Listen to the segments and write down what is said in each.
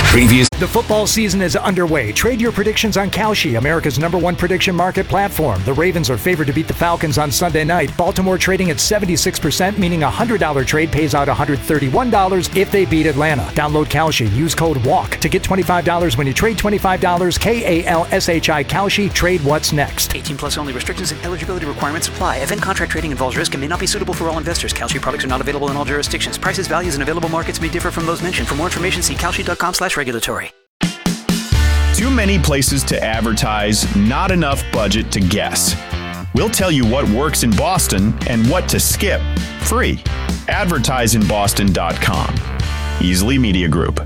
Previous. The football season is underway. Trade your predictions on Kalshi, America's #1 prediction market platform. The Ravens are favored to beat the Falcons on Sunday night. Baltimore trading at 76%, meaning a $100 trade pays out $131 if they beat Atlanta. Download Kalshi. Use code WALK to get $25 when you trade $25. KALSHI Kalshi. Trade what's next. 18 plus only. Restrictions and eligibility requirements apply. Event contract trading involves risk and may not be suitable for all investors. Kalshi products are not available in all jurisdictions. Prices, values, and available markets may differ from those mentioned. For more information, see kalshi.com/regulatory. Too many places to advertise, not enough budget to guess. We'll tell you what works in Boston and what to skip. Free. AdvertiseInBoston.com. Easley Media Group.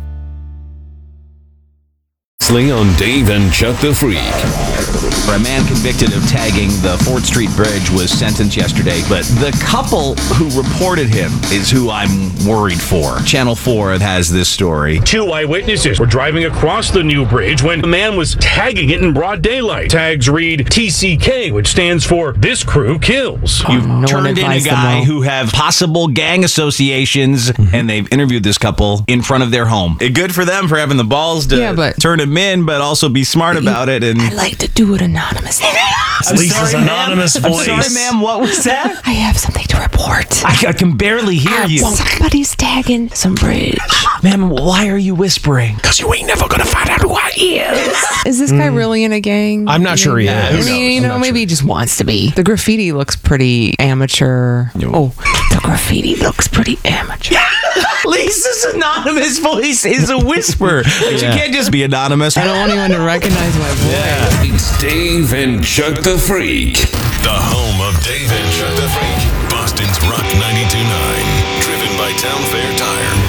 On Dave and Chuck the Freak. A man convicted of tagging the Fort Street Bridge was sentenced yesterday, but the couple who reported him is who I'm worried for. Channel 4 has this story. 2 eyewitnesses were driving across the new bridge when a man was tagging it in broad daylight. Tags read TCK, which stands for This Crew Kills. You've turned in a guy who have possible gang associations, and they've interviewed this couple in front of their home. Good for them for having the balls to turn him in, but also be smart about it. And I like to do it anonymously. Lisa's anonymous voice. I'm sorry, ma'am. What was that? I have something to report. I can barely hear you. Somebody's tagging some bridge. Ma'am, why are you whispering? Because you ain't never gonna find out who I is. Is this guy really in a gang? I'm not sure he is. I mean, maybe he just wants to be. The graffiti looks pretty amateur. Oh, the graffiti looks pretty amateur. Lisa's anonymous voice is a whisper. But you can't just be anonymous. I don't want anyone to recognize my voice. It's Dave and Chuck the Freak. The home of Dave and Chuck the Freak. Boston's Rock 92.9. Driven by Town Fair